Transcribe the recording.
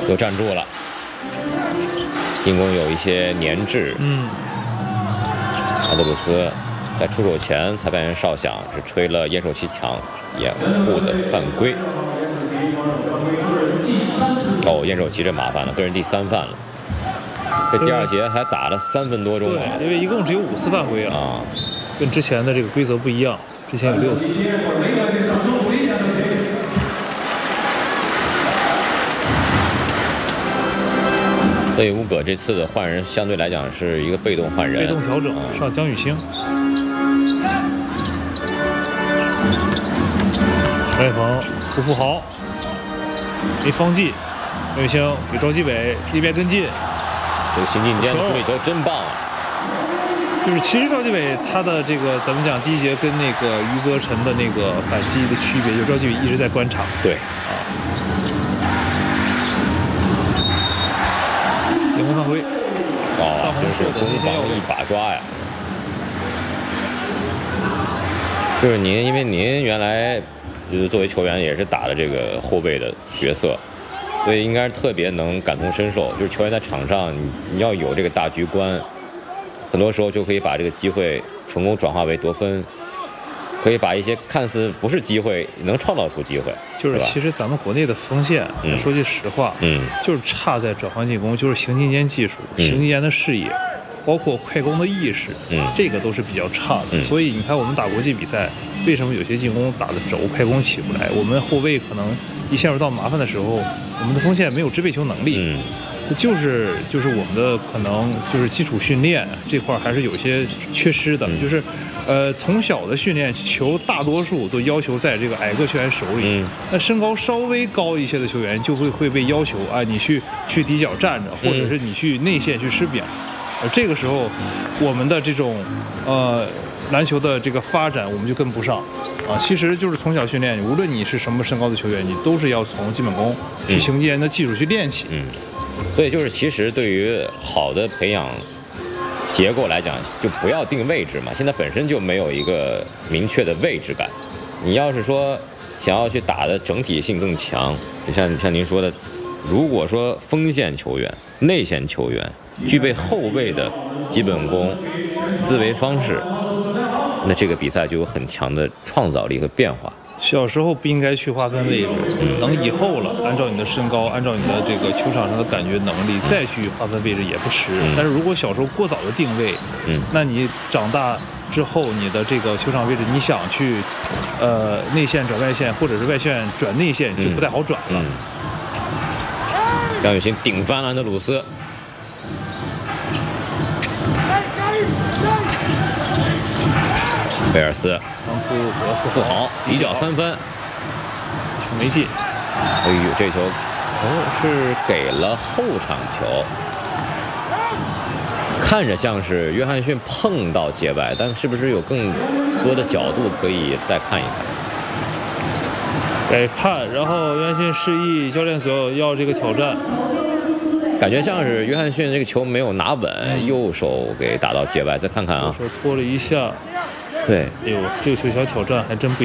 又站住了，进攻有一些粘滞。阿德鲁斯在出手前，裁判员哨响，只吹了验手气抢掩护的犯规。哦，验手气这麻烦了，个人第3犯了。这第2节还打了3分多钟啊！ 对，因为一共只有5次犯规啊，跟之前的这个规则不一样，之前有6次。 对乌葛这次的换人相对来讲是一个被动换人， 被动调整，上江宇星。陈伟鹏、胡富豪、没方继、江宇星给赵继伟一边跟进。 这个行进间的处理球真棒啊！ 就是其实赵继伟他的这个咱们讲第1节跟那个余则辰的那个反击的区别，就是赵继伟一直在观察。 对啊。进攻犯规。 哦，真是攻防一把抓呀！就是您，因为您原来作为球员也是打的这个后卫的角色。所以应该是特别能感同身受，就是球员在场上，你要有这个大局观，很多时候就可以把这个机会成功转化为得分，可以把一些看似不是机会能创造出机会。 就是其实咱们国内的锋线，说句实话，就是差在转换进攻，就是行进间技术、行进间的视野，包括快攻的意识，这个都是比较差的。所以你看我们打国际比赛，为什么有些进攻打得轴，快攻起不来？我们后卫可能一陷入到麻烦的时候，我们的锋线没有支配球能力，就是我们的可能就是基础训练这块还是有些缺失的，就是从小的训练球大多数都要求在这个矮个球员手里，那身高稍微高一些的球员就会被要求啊，你去底角站着，或者是你去内线去吃饼。这个时候，我们的这种篮球的这个发展我们就跟不上啊。其实就是从小训练，无论你是什么身高的球员，你都是要从基本功去行进间的技术去练起。 所以就是其实对于好的培养结构来讲，就不要定位置嘛。现在本身就没有一个明确的位置感。你要是说想要去打的整体性更强，就像您说的，如果说锋线球员、内线球员具备后卫的基本功、思维方式，那这个比赛就有很强的创造力和变化。 小时候不应该去划分位置，等以后了，按照你的身高，按照你的这个球场上的感觉能力再去划分位置也不迟。但是如果小时候过早的定位，那你长大之后，你的这个球场位置，你想去内线转外线，或者是外线转内线，就不太好转了。 张雨欣顶翻安德鲁斯。贝尔斯当初和富豪底角3分， 没进。 哎呦，这球是给了后场球，看着像是约翰逊碰到界外，但是不是有更多的角度可以再看一看？ 改判，然后约翰逊示意教练组要这个挑战， 感觉像是约翰逊这个球没有拿稳，右手给打到界外，再看看啊， 右手拖了一下。 对， 哎呦，这个球小挑战还真不。